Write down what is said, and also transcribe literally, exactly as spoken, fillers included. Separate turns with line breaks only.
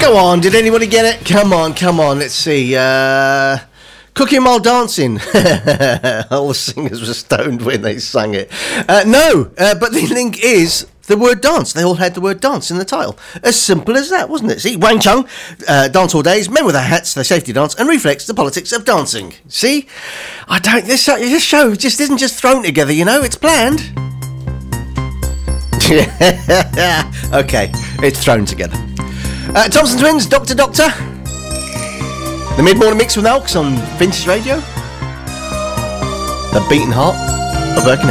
Go on, did anybody get it? Come on, come on, let's see. Uh, cooking while dancing. All the singers were stoned when they sang it. Uh, no, uh, but the link is the word dance. They all had the word dance in the title. As simple as that, wasn't it? See, Wang Chung, uh, Dance All Days, Men with Their Hats, Their Safety Dance, and Reflex, The Politics of Dancing. See? I don't, this, this show just isn't just thrown together, you know, it's planned. Okay, it's thrown together. Uh, Thompson Twins, Doctor Doctor. The Mid-Morning Mix with Alks on Vintage Radio. The Beating Heart of Birkenhead.